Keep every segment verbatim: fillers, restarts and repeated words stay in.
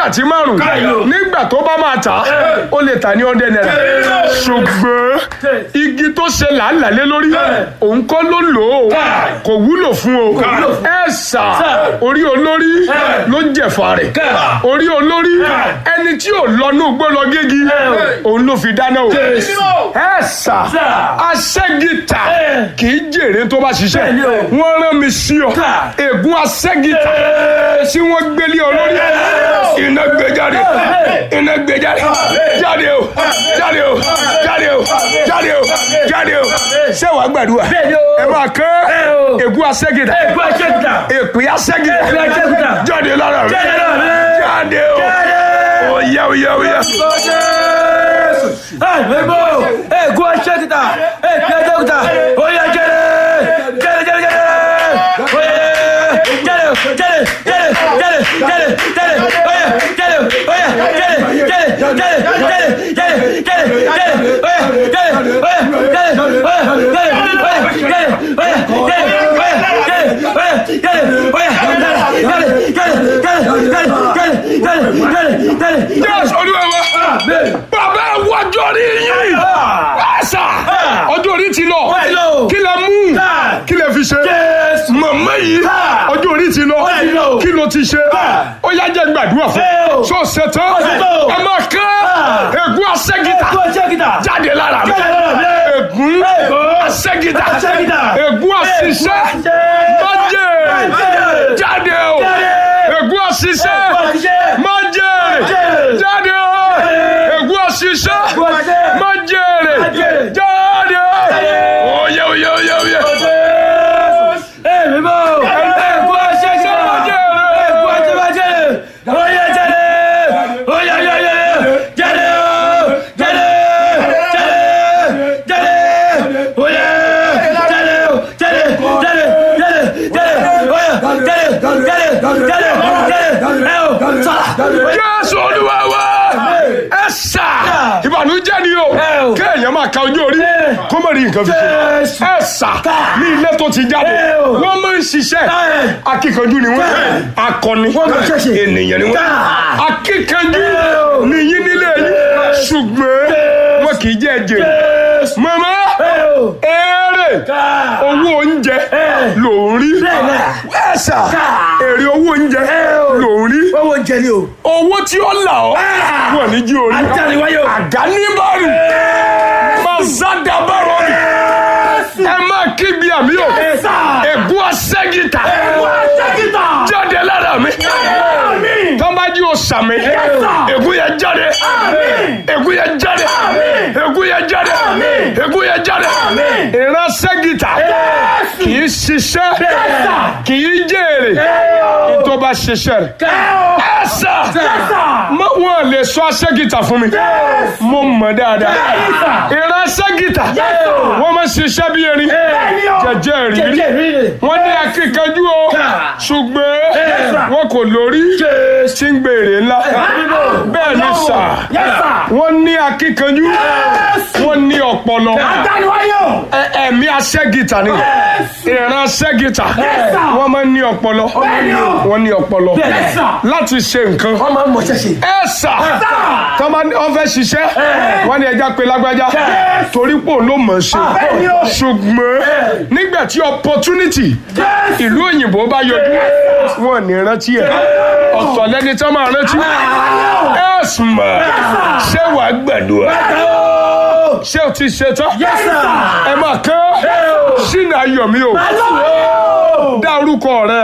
wákàtí márùn nígbà tó bá máa tà ó lè tà ní ọ̀dẹ̀ náírà ṣùgbọ́n igi tó ṣe làálàá lé lórí òun kọ́ ló lò ó kò wúlò fún o ẹ sà orí olórí ló jẹ̀fà rẹ̀ orí olórí ẹni tí ò lọ ní ògbó lọ gégi òun ló fi dáná o ẹ sà aṣẹ́gìtà kì í jèrè tó bá ṣiṣẹ́ wọ́n rán mi sí ọ ègún aṣẹ́gìtà tí wọ́n gbélé ọ lórí iná gbé jáde iná gbé jáde jáde o jáde o jáde o jáde o jáde o ṣé wàá gbàdúrà ẹ máa kán ègún aṣẹ́gìtà èpè aṣẹ́gìtà jáde lára rẹ jáde o oyá oyá oyá. ègún aṣẹ́gìtà èpè aṣẹ́gìtà oyá jáde jáde jáde jáde oyá jáde jáde jáde jáde jáde jáde oyá jáde oyá jáde jáde jáde jáde jáde jáde jáde oyá jáde oyá jáde oyá jáde oyá jáde oyá jáde oyá jáde oyá Jésù Olúwa wa bàbá wájú orí yìí ẹ̀sà ọjọ́ orí ti lọ kí lẹ mú kí lẹ fi ṣe màmá yìí ọjọ́ orí ti lọ kí ló ti ṣe ó yá jẹ́ gbàdúrà fún ṣó ṣe tán ẹ máa kán ègún aṣẹ́gìtà jáde lára mi ègún aṣẹ́gìtà ègún àṣìṣe májè jáde o ègún àṣìṣe májè jáde o ègún àṣìṣe májè jáde o oyè oyè oyè oyè. Jésù Olúwa wa ẹ sà ìbànújẹ́ ni o kéèyàn máa ka ojú orí kó mọ̀ rí nǹkan fi ṣe ẹ sà ní ilé tó ti jáde wọ́n máa ń ṣiṣẹ́ akíkanjú ni wọ́n akọni ènìyàn ni wọ́n akíkanjú nìyí nílé yìí ṣùgbọ́n wọn kì í jẹ́ ẹ̀jẹ̀ mama èrè owó oúnjẹ ló ń rí ẹ̀sà èrè owó oúnjẹ ló ń rí owó oúnjẹ ni o owó tí ó là ọ́ wọ́n ní jí orí àgáníbàrù mazadabarọ ẹ máa kíbi àmì o ègún aṣẹ́gìtà jáde lára mi tọ́mbájú o sàmì ègún yẹn jáde ègún yẹn jáde ègún yẹn jáde ègún yẹn jáde ìran aṣẹ́gìtà kì í ṣiṣẹ́ kì í jèrè tó bá ṣiṣẹ́ rẹ̀ ẹ̀sà wọ́n lè sọ aṣẹ́gìtà fún mi mo mọ̀ dáadáa ìran aṣẹ́gìtà wọ́n máa ṣiṣẹ́ bí erin jẹjẹ rírí wọ́n ní akíkanjú o ṣùgbọ́n wọn kò lórí tí ń gbèrè ńlá bẹ́ẹ̀ ni sà wọ́n ní akíkanjú wọ́n ní ọpọlọ ẹ̀mí aṣẹ́gìtà ni ìran aṣẹ́gìtà wọ́n máa ń ní ọpọlọ wọ́n ní ọpọlọ láti ṣe nǹkan ẹ̀sà tó máa ń fẹ́ ṣiṣẹ́ wọ́n ní ẹja pé lágbájá torí pò ló mọ̀ ṣe ṣùgbọ́n nígbà tí opportunity ìlú òyìnbó bá yọjú wọn ní rántí ẹ̀ ọ̀tọ̀ lẹ́ni tó máa rántí ẹ̀sùn mọ̀ ṣé wàá gbàdúrà ṣé o ti ṣe tán ẹ máa kán sínú ayọ̀ mi o dá orúkọ rẹ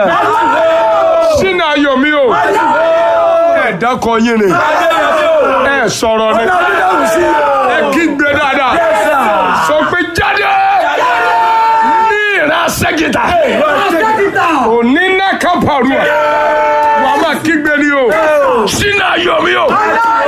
sínú ayọ̀ mi o ẹ dákọ yín ni ẹ sọ̀rọ̀ ni ẹ kígbe dáadáa sọ pé jáde ní ìran aṣẹ́gìtà òní náà kápárù wà á máa kígbe ni o sínú ayọ̀ mi o